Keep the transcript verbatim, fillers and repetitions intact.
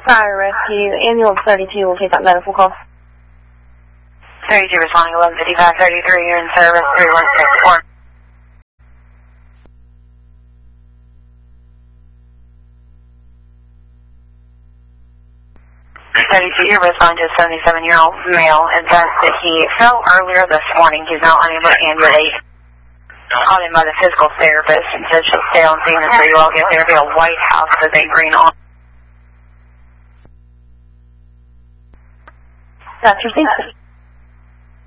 Fire rescue, ambulance thirty-two will take that medical call. thirty-two responding eleven fifty-five thirty-three, you're in service three one six four. thirty-two, you're responding to a seventy-seven-year-old male. Advised that he fell earlier this morning. He's now unable to ambulate. Called in by the physical therapist and said she'll stay on scene until you all get there. It'll be a White House with a green on. That's received.